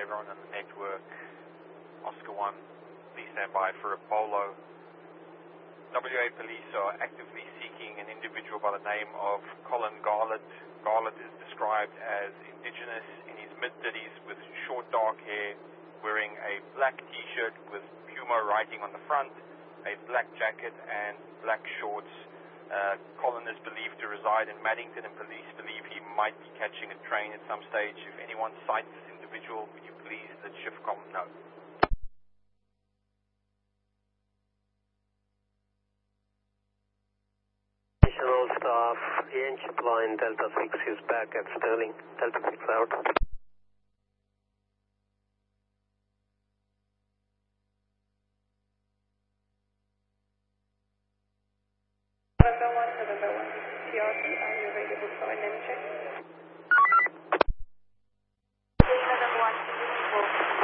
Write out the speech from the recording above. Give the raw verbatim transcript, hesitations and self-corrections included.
everyone on the network. Oscar one, please stand by for Apollo. W A police are actively seeking an individual by the name of Colin Garlett. Garlett is described as indigenous in his mid-thirties with short dark hair, wearing a black t-shirt with Puma writing on the front, a black jacket and black shorts. Uh, Colin is believed to reside in Maddington, and police believe he might be catching a train at some stage. If anyone sights this individual, would you please let Shiftcom know? All staff, Yankee Line Delta six is back at Sterling. Delta six out.